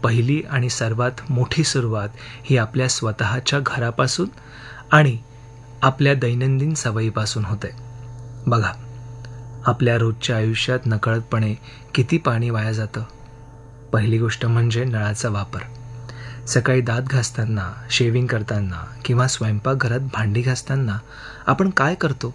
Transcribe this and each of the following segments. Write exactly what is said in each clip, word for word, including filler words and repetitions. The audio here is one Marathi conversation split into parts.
पहिली आणि सर्वात मोठी सुरुवात ही आपल्या स्वतःच्या घरापासून आणि आपल्या दैनंदिन सवयीपासून होते. बघा, आपल्या रोजच्या आयुष्यात नकळतपणे किती पाणी वाया जातं. पहिली गोष्ट म्हणजे नळाचा वापर. सकाळी दात घासताना, शेविंग करताना किंवा स्वयंपाकघरात भांडी घासताना आपण काय करतो?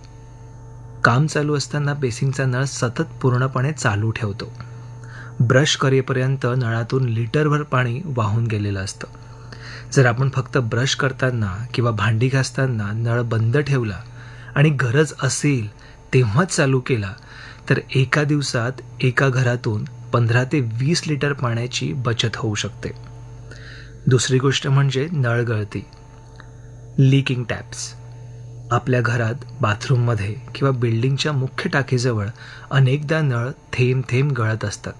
काम चालू असताना बेसिनचा नळ सतत पूर्णपणे चालू ठेवतो. ब्रश करेपर्यंत नळातून लिटरभर पाणी वाहून गेलेलं असतं. जर आपण फक्त ब्रश करताना किंवा भांडी घासताना नळ बंद ठेवला आणि गरज असेल तेव्हाच चालू केला तर एका दिवसात एका घरातून पंधरा ते वीस लिटर पाण्याची बचत होऊ शकते. दुसरी गोष्ट म्हणजे नळ गळती, लीकिंग टॅप्स. आपल्या घरात, बाथरूममध्ये किंवा बिल्डिंगच्या मुख्य टाकीजवळ अनेकदा नळ थेंब थेंब गळत असतात.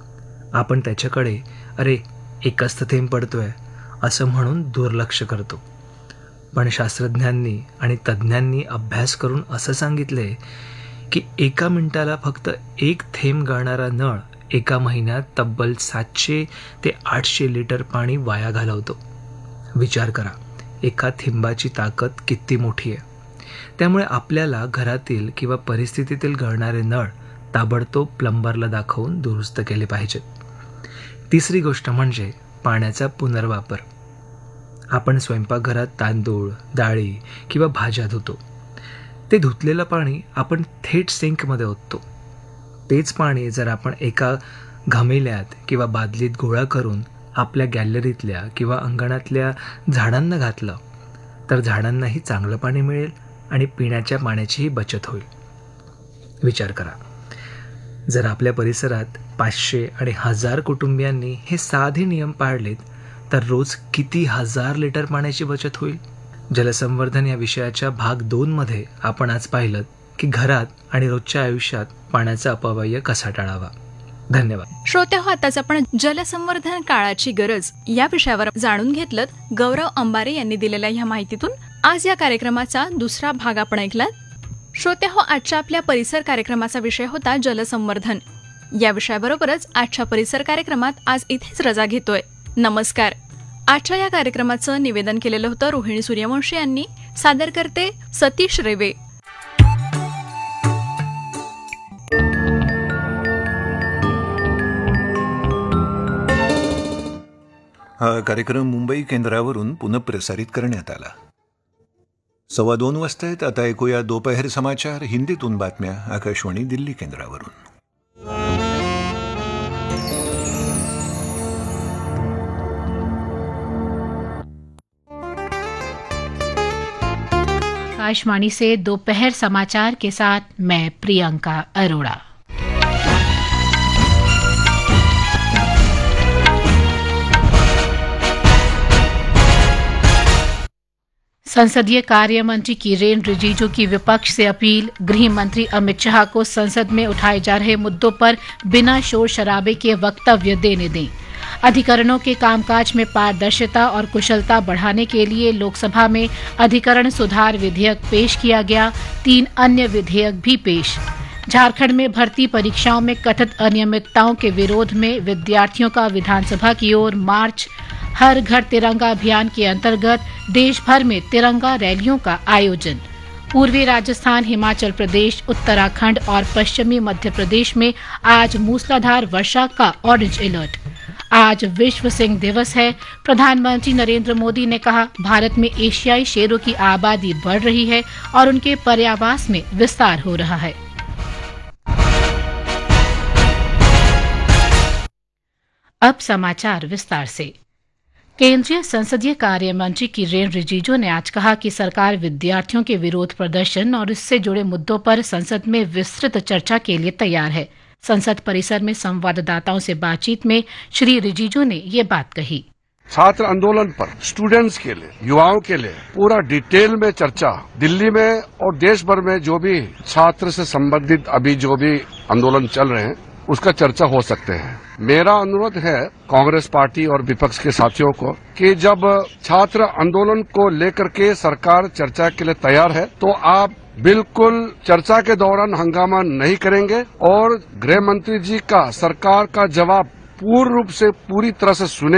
आपण त्याच्याकडे अरे एकच तर थेंब पडतोय असं म्हणून दुर्लक्ष करतो. पण शास्त्रज्ञांनी आणि तज्ज्ञांनी अभ्यास करून असं सांगितलंय की एका मिनिटाला फक्त एक थेंब गळणारा नळ एका महिन्यात तब्बल सातशे ते आठशे लिटर पाणी वाया घालवतो. विचार करा, एका थेंबाची ताकद किती मोठी आहे. त्यामुळे आपल्याला घरातील किंवा परिस्थितीतील गळणारे नळ ताबडतोब प्लंबरला दाखवून दुरुस्त केले पाहिजेत. तिसरी गोष्ट म्हणजे पाण्याचा पुनर्वापर. आपण स्वयंपाकघरात तांदूळ, डाळी किंवा भाज्या धुतो. ते धुतलेलं पाणी आपण थेट सिंकमध्ये ओततो. तेच पाणी जर आपण एका घमेल्यात किंवा बादलीत गोळा करून आपल्या गॅलरीतल्या किंवा अंगणातल्या झाडांना घातलं तर झाडांनाही चांगलं पाणी मिळेल आणि पिण्याच्या पाण्याचीही बचत होईल. विचार करा, जर आपल्या परिसरात पाचशे आणि हजार कुटुंबियांनी हे साधे नियम पाळलेत तर रोज किती हजार लिटर पाण्याची बचत होईल. जलसंवर्धन या विषयाच्या भाग दोन मध्ये आपण आज पाहिलं की घरात आणि रोजच्या आयुष्यात पाण्याचा अपव्यय कसा टाळावा. धन्यवाद. श्रोत्याहो, आताच आपण जलसंवर्धन काळाची गरज या विषयावर जाणून घेतलं. गौरव अंबारे यांनी दिलेल्या ह्या माहितीतून आज या कार्यक्रमाचा दुसरा भाग आपण ऐकलात. श्रोत्याहो, आजच्या आपल्या परिसर कार्यक्रमाचा विषय होता जलसंवर्धन. या विषयाबरोबरच आजच्या परिसर कार्यक्रमात आज इथेच रजा घेतोय. नमस्कार. आजच्या या कार्यक्रमाचं निवेदन केलेलं होतं रोहिणी सूर्यवंशी यांनी. सादर करते सतीश रेवे. हा कार्यक्रम मुंबई केंद्रावरून पुनःप्रसारित करण्यात आला. सव्वा दोन वाजता आहेत. आता ऐकूया दोपहर समाचार हिंदीतून बातम्या आकाशवाणी दिल्ली केंद्रावरून. आकाशवाणी से दोपहर समाचार के साथ मैं प्रियंका अरोड़ा. संसदीय कार्य मंत्री किरेन रिजिजू की विपक्ष से अपील. गृह मंत्री अमित शाह को संसद में उठाए जा रहे मुद्दों पर बिना शोर शराबे के वक्तव्य देने दें. अधिकरणों के कामकाज में पारदर्शिता और कुशलता बढ़ाने के लिए लोकसभा में अधिकरण सुधार विधेयक पेश किया गया. तीन अन्य विधेयक भी पेश. झारखंड में भर्ती परीक्षाओं में कथित अनियमितताओं के विरोध में विद्यार्थियों का विधानसभा की ओर मार्च. हर घर तिरंगा अभियान के अंतर्गत देश भर में तिरंगा रैलियों का आयोजन. पूर्वी राजस्थान, हिमाचल प्रदेश, उत्तराखंड और पश्चिमी मध्य प्रदेश में आज मूसलाधार वर्षा का ऑरेंज अलर्ट. आज विश्व सिंह दिवस है. प्रधानमंत्री नरेंद्र मोदी ने कहा, भारत में एशियाई शेरों की आबादी बढ़ रही है और उनके पर्यावास में विस्तार हो रहा है. अब समाचार विस्तार से. केंद्रीय संसदीय कार्य मंत्री किरेन रिजिजू ने आज कहा कि सरकार विद्यार्थियों के विरोध प्रदर्शन और इससे जुड़े मुद्दों पर संसद में विस्तृत चर्चा के लिए तैयार है. संसद परिसर में संवाददाताओं से बातचीत में श्री रिजिजू ने ये बात कही. छात्र आंदोलन पर स्टूडेंट्स के लिए, युवाओं के लिए पूरा डिटेल में चर्चा दिल्ली में और देश भर में जो भी छात्र से संबंधित अभी जो भी आंदोलन चल रहे हैं उसका चर्चा हो सकते हैं. मेरा अनुरोध है कांग्रेस पार्टी और विपक्ष के साथियों को कि जब छात्र आंदोलन को लेकर के सरकार चर्चा के लिए तैयार है तो आप बिल्कुल चर्चा के दौरान हंगामा नहीं करेंगे और गृह मंत्री जी का सरकार का जवाब पूर्ण रूप से पूरी तरह से सुने